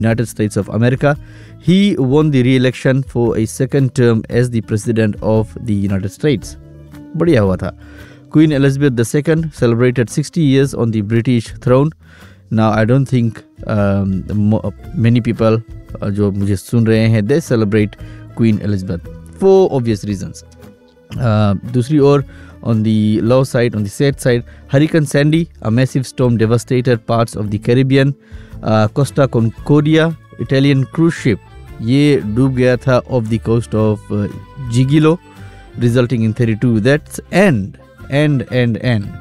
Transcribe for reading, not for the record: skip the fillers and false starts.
United States of America. He won the re-election for a second term as the President of the United States. बढ़िया हुआ था. Queen Elizabeth II celebrated 60 years on the British throne. Now I don't think many people जो मुझे सुन रहे हैं they celebrate Queen Elizabeth for obvious reasons. दूसरी ओर, on the low side, on the sad side, Hurricane Sandy, a massive storm devastated parts of the Caribbean. Costa Concordia, Italian cruise ship, ये डूब गया था off the coast of Gigolo, resulting in 32 deaths. And